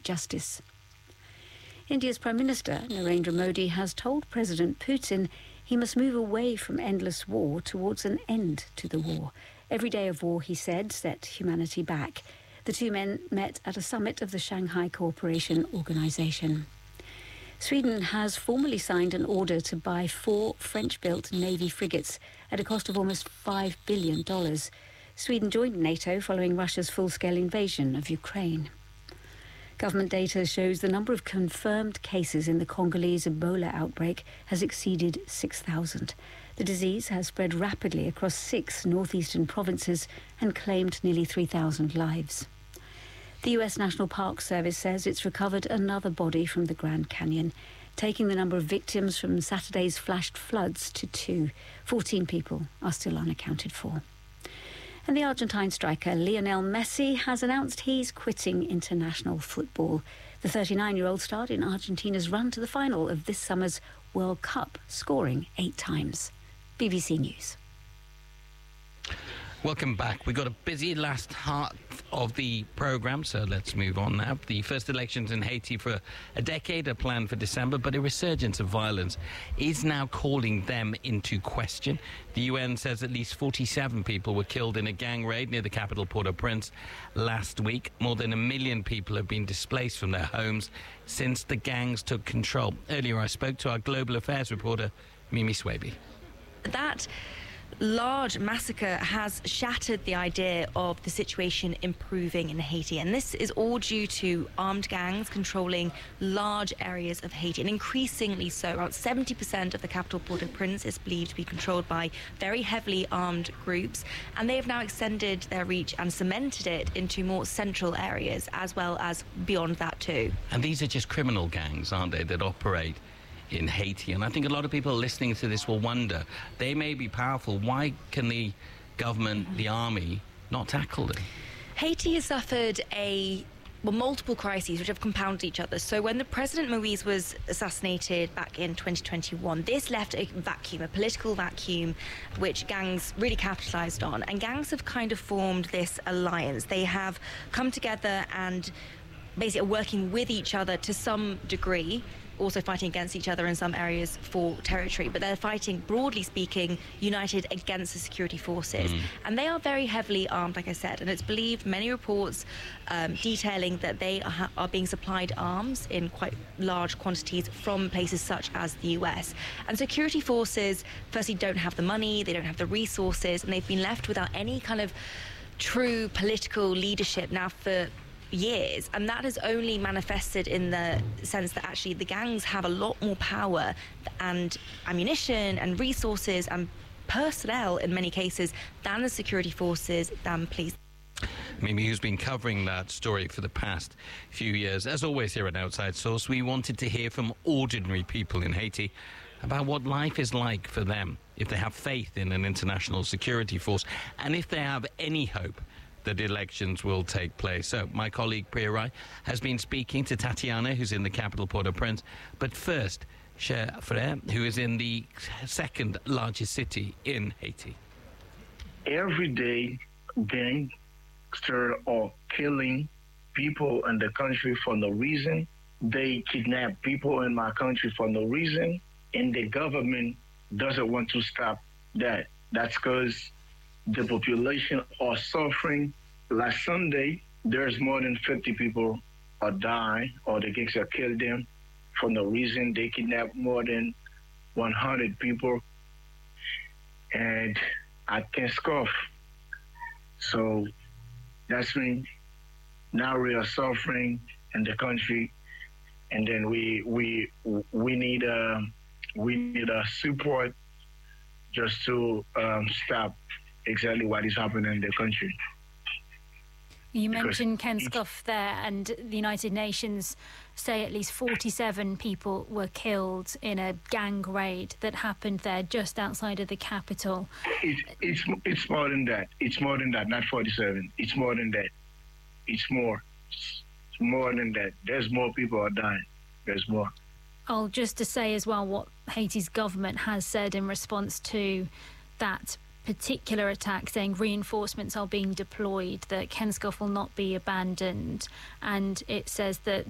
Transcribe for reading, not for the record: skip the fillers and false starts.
seek justice. India's Prime Minister, Narendra Modi, has told President Putin he must move away from endless war towards an end to the war. Every day of war, he said, set humanity back. The two men met at a summit of the Shanghai Cooperation Organization. Sweden has formally signed an order to buy 4 French-built Navy frigates at a cost of almost $5 billion. Sweden joined NATO following Russia's full-scale invasion of Ukraine. Government data shows the number of confirmed cases in the Congolese Ebola outbreak has exceeded 6,000. The disease has spread rapidly across 6 northeastern provinces and claimed nearly 3,000 lives. The US National Park Service says it's recovered another body from the Grand Canyon, taking the number of victims from Saturday's flash floods to 2. 14 people are still unaccounted for. And the Argentine striker Lionel Messi has announced he's quitting international football. The 39-year-old starred in Argentina's run to the final of this summer's World Cup, scoring 8 times. BBC News. Welcome back. We've got a busy last half of the programme, so let's move on now. The first elections in Haiti for a decade are planned for December, but a resurgence of violence is now calling them into question. The UN says at least 47 people were killed in a gang raid near the capital Port-au-Prince last week. More than 1 million people have been displaced from their homes since the gangs took control. Earlier I spoke to our global affairs reporter, Mimi Swaby. That large massacre has shattered the idea of the situation improving in Haiti, and this is all due to armed gangs controlling large areas of Haiti, and increasingly so. Around 70% of the capital Port-au-Prince is believed to be controlled by very heavily armed groups, and they have now extended their reach and cemented it into more central areas as well as beyond that too. And these are just criminal gangs, aren't they, that operate in Haiti? And I think a lot of people listening to this will wonder, they may be powerful, why can the government, the army, not tackle them? Haiti has suffered multiple crises which have compounded each other. So when the President Moïse was assassinated back in 2021, this left a vacuum, a political vacuum, which gangs really capitalized on. And gangs have kind of formed this alliance. They have come together and basically are working with each other to some degree, also fighting against each other in some areas for territory, but they're fighting, broadly speaking, united against the security forces. And they are very heavily armed, like I said, and it's believed, many reports detailing that they are being supplied arms in quite large quantities from places such as the US. And security forces, firstly, don't have the money, they don't have the resources, and they've been left without any kind of true political leadership now for years, and that has only manifested in the sense that actually the gangs have a lot more power and ammunition and resources and personnel in many cases than the security forces, than police. Mimi, who's been covering that story for the past few years. As always here at Outside Source, we wanted to hear from ordinary people in Haiti about what life is like for them, if they have faith in an international security force, and if they have any hope that elections will take place. So my colleague Priya Rai has been speaking to Tatiana, who's in the capital Port-au-Prince. But first, Cher Frere, who is in the second largest city in Haiti. Every day, gangsters are killing people in the country for no reason. They kidnap people in my country for no reason. And the government doesn't want to stop that. That's because the population are suffering. Last Sunday, there's more than 50 people are dying, or the gangsters killed them for no reason. They kidnapped more than 100 people, and I can't scoff. So that's when now we are suffering in the country, and then we need a support just to stop exactly what is happening in the country. You mentioned Ken Scuff there, and the United Nations say at least 47 people were killed in a gang raid that happened there just outside of the capital. It's more than that. It's more than that, not 47. It's more than that. It's more. It's more than that. There's more people are dying. There's more. Oh, just to say as well what Haiti's government has said in response to that particular attack, saying reinforcements are being deployed, that Ken Scuff will not be abandoned, and it says that